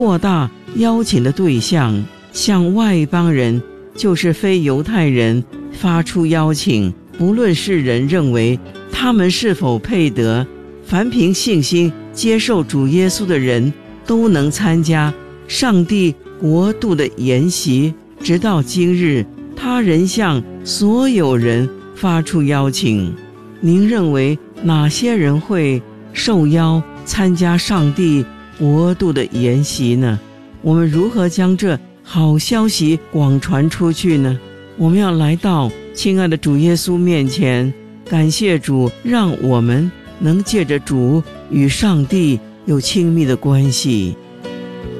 扩大邀请的对象，向外邦人，就是非犹太人发出邀请。不论世人认为他们是否配得，凡凭信心接受主耶稣的人，都能参加上帝国度的筵席。直到今日，他仍向所有人发出邀请。您认为哪些人会受邀参加上帝国度的筵席呢？我们如何将这好消息广传出去呢？我们要来到亲爱的主耶稣面前，感谢主，让我们能借着主与上帝有亲密的关系。